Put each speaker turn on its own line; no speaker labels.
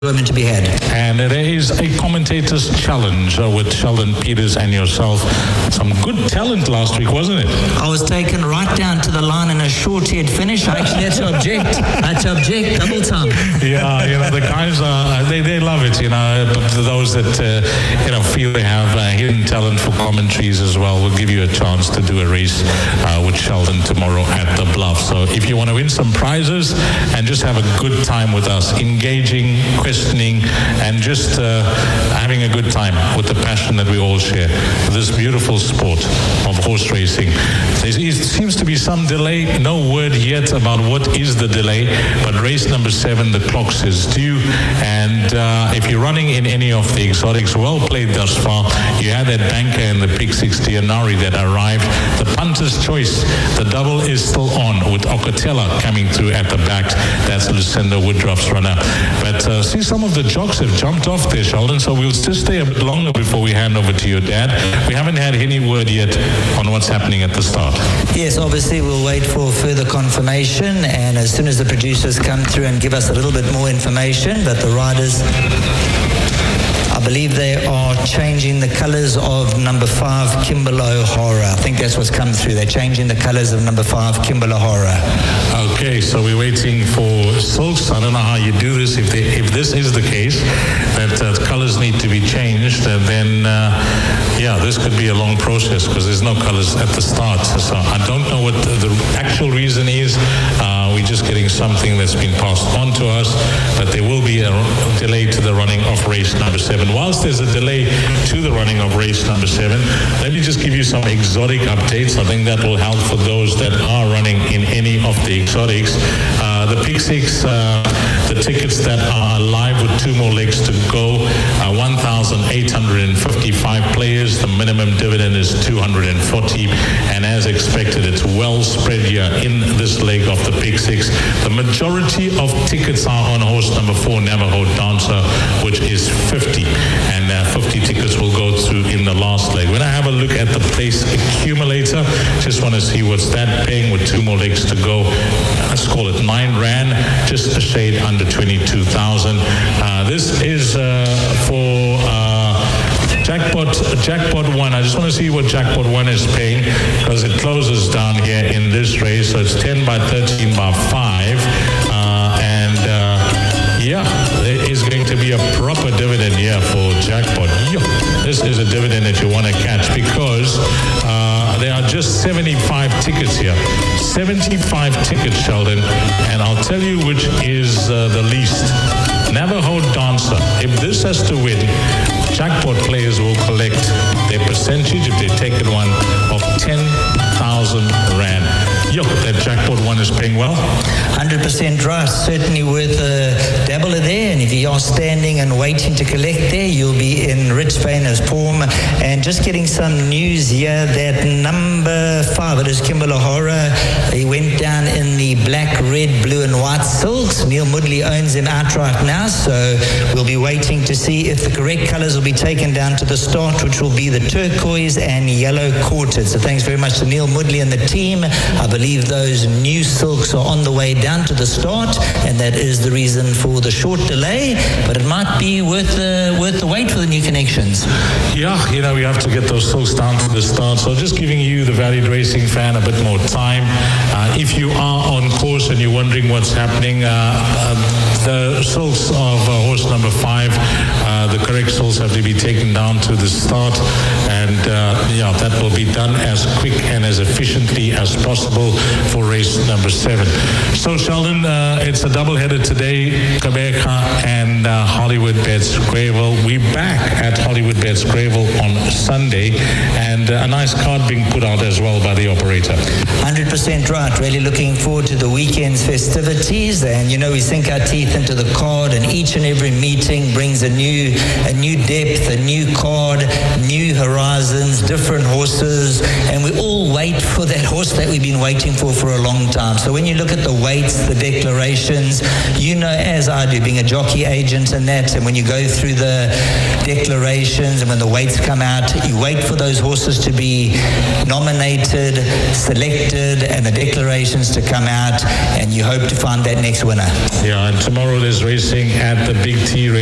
enjoyment to be had.
And there is a commentator's challenge with Sheldon Peters and yourself. Some good talent last week, wasn't it?
I was taken right down to the line in a short-haired finish. I actually had to object. Double time.
Yeah, the guys they love it. Those that feel they have hidden talent for commentaries as well will give you a chance to do a race with Sheldon tomorrow at the Bluff. So if you want to win some prizes and just have a good time with us, engaging, questioning, and just having a good time with the passion that we all share for this beautiful sport of horse racing. There seems to be some delay. No word yet about what is the delay, but race number 7, the clock says due. And if you're running in any of the exotics, well played thus far. You had that banker in the Pick 60 Anari that arrived. The punter's choice, the double is still on with Ocatella coming through at the back. That's Lucinda Woodruff's runner. But see, some of the jocks have jumped off there, Sheldon, so we'll just stay a bit longer before we hand over to your dad. We haven't had any word yet on what's happening at the start.
Yes, obviously we'll wait for further confirmation, and as soon as the producers come through and give us a little bit more information, but the riders, I believe they are changing the colours of number 5, Kimberly O'Hara. I think that's what's come through. They're changing the colours of number 5, Kimberly O'Hara.
Okay, so we're waiting for silks. I don't know how you do this. If this is the case, that colours need to be changed, then this could be a long process because there's no colours at the start. So I don't know what the actual reason is. We're just getting something that's been passed on to us, that there will be a delay to the running of race number 7. Whilst there's a delay to the running of race number 7, let me just give you some exotic updates. I think that will help for those that are running in any of the exotics. The Pick 6, the tickets that are live with 2 more legs to go, 1,855 players. The minimum dividend is 240, and as expected, it's well spread here in this leg of the Pick 6. The majority of tickets are on horse number 4, Navajo Dancer, which is 50, and 50 tickets will go through in the last leg. When I have a look at the place accumulator, just want to see what's that paying with 2 more legs to go. Let's call it 9 Rand, just a shade under 22,000. This is for Jackpot 1. I just want to see what Jackpot 1 is paying because it closes down here in this race. So it's 10 by 13 by 5. There is going to be a proper dividend here for Jackpot. This is a dividend that you want to catch because there are just 75 tickets here. 75 tickets, Sheldon. And I'll tell you which is the least. Navajo Dancer. If this has to win, Jackpot players will collect their percentage, if they take it one, of 10,000 Rand. That Jackpot 1 is paying well.
100% right. Certainly worth a dabbler there. And if you are standing and waiting to collect there, you'll be in rich Spain's form. And just getting some news here that number 5, it is Kimberly O'Hara. He went down in the black, red, blue and white silks. Neil Mudley owns them outright now. So we'll be waiting to see if the correct colours will be taken down to the start, which will be the turquoise and yellow quartered. So thanks very much to Neil Mudley and the team. I believe those new silks are on the way down to the start, and that is the reason for the short delay, but it might be worth the wait for the new connections.
We have to get those silks down to the start, so just giving you, the valued racing fan, a bit more time. If you are on course and you're wondering what's happening, the silks of horse number 5, the correct silks have to be taken down to the start, and that will be done as quick and as efficiently as possible for race number 7. So Sheldon, it's a double-header today, Quebeca and Hollywood Bets Greyville. We're back at Hollywood Bets Greyville on Sunday, and a nice card being put out as well by the operator.
100% right. Really looking forward to the weekend's festivities, and we sink our teeth into the card, and each and every meeting brings a new depth, a new card, new horizons, different horses, and we all wait for that horse that we've been waiting for a long time. So when you look at the weights, the declarations, you know, as I do, being a jockey agent and that, and when you go through the declarations and when the weights come out, you wait for those horses to be nominated, selected, and the declarations to come out, and you hope to find that next winner.
Yeah, and tomorrow there's racing at the Big T